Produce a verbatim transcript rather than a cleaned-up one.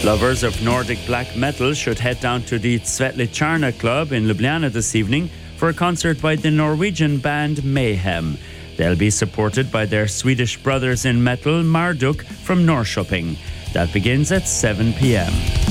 Lovers of Nordic black metal should head down to the Svetlicharna Club in Ljubljana this evening for a concert by the Norwegian band Mayhem. They'll be supported by their Swedish brothers in metal, Marduk from Norrköping. That begins at seven p.m.